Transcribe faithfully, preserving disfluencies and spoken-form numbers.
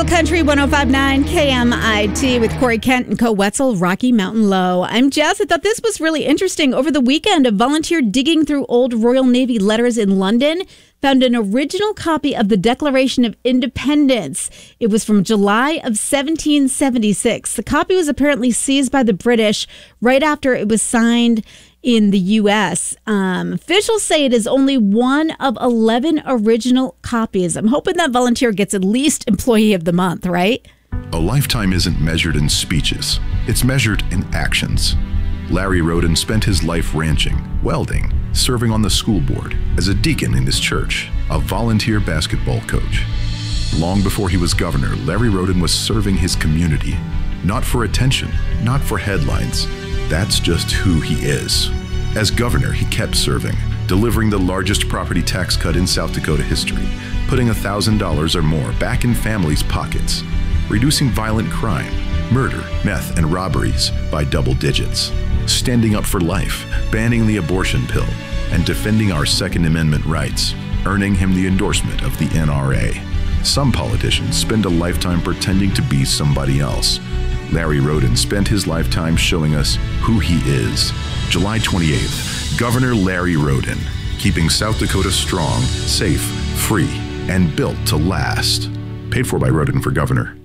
Real Country one oh five point nine K M I T with Corey Kent and Co. Wetzel, Rocky Mountain Low. I'm Jess. I thought this was really interesting. Over the weekend, a volunteer digging through old Royal Navy letters in London found an original copy of the Declaration of Independence. It was from July of seventeen seventy-six. The copy was apparently seized by the British right after it was signed in the U S. Um, officials say it is only one of eleven original copies. I'm hoping that volunteer gets at least Employee of the Month, right? A lifetime isn't measured in speeches. It's measured in actions. Larry Roden spent his life ranching, welding, serving on the school board, as a deacon in his church, a volunteer basketball coach. Long before he was governor, Larry Roden was serving his community. Not for attention, not for headlines. That's just who he is. As governor, he kept serving, delivering the largest property tax cut in South Dakota history, putting one thousand dollars or more back in families' pockets, reducing violent crime, murder, meth, and robberies by double digits, standing up for life, banning the abortion pill, and defending our Second Amendment rights, earning him the endorsement of the N R A. Some politicians spend a lifetime pretending to be somebody else. Larry Roden spent his lifetime showing us who he is. July twenty-eighth, Governor Larry Roden, keeping South Dakota strong, safe, free, and built to last. Paid for by Roden for Governor.